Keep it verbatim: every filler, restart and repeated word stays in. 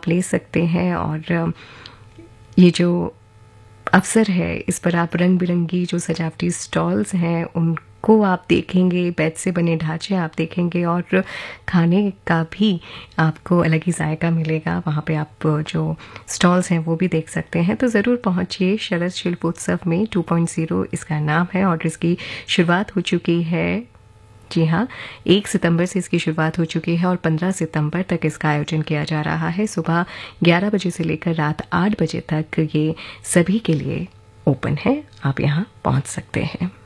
आप ले सकते हैं। और ये जो अवसर है इस पर आप रंग बिरंगी जो सजावटी स्टॉल्स हैं उनको आप देखेंगे, बेत से बने ढांचे आप देखेंगे और खाने का भी आपको अलग ही जायका मिलेगा। वहाँ पे आप जो स्टॉल्स हैं वो भी देख सकते हैं। तो ज़रूर पहुँचिए शरद शिल्पोत्सव में। टू पॉइंट ज़ीरो इसका नाम है और इसकी शुरुआत हो चुकी है, जी हाँ, एक सितंबर से इसकी शुरुआत हो चुकी है और पंद्रह सितंबर तक इसका आयोजन किया जा रहा है। सुबह ग्यारह बजे से लेकर रात आठ बजे तक ये सभी के लिए ओपन है, आप यहाँ पहुँच सकते हैं।